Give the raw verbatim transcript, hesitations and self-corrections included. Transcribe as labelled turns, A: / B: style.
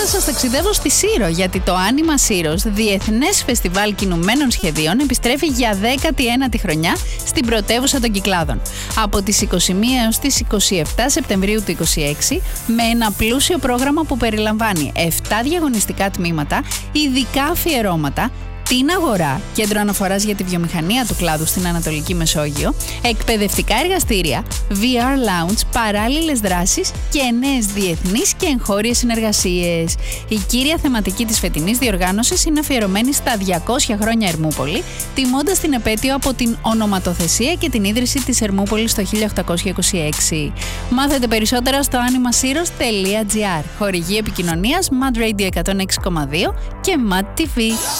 A: σας ταξιδεύω στη Σύρο, γιατί το Άνιμα Σύρος, διεθνές φεστιβάλ κινουμένων σχεδίων, επιστρέφει για δέκατη ένατη χρονιά στην πρωτεύουσα των Κυκλάδων. Από τις είκοσι μία έως τις είκοσι επτά Σεπτεμβρίου του είκοσι έξι, με ένα πλούσιο πρόγραμμα που περιλαμβάνει επτά διαγωνιστικά τμήματα, ειδικά αφιερώματα, την αγορά, κέντρο αναφοράς για τη βιομηχανία του κλάδου στην Ανατολική Μεσόγειο, εκπαιδευτικά εργαστήρια, βι αρ Lounge, παράλληλες δράσεις και νέες διεθνείς και εγχώριες συνεργασίες. Η κύρια θεματική της φετινής διοργάνωσης είναι αφιερωμένη στα διακόσια χρόνια Ερμούπολη, τιμώντας την επέτειο από την ονοματοθεσία και την ίδρυση της Ερμούπολης το χίλια οκτακόσια είκοσι έξι. Μάθετε περισσότερα στο animasiros τελεία gr. Χορηγή επικοινωνίας Mad Radio εκατόν έξι κόμμα δύο και Mad τι βι.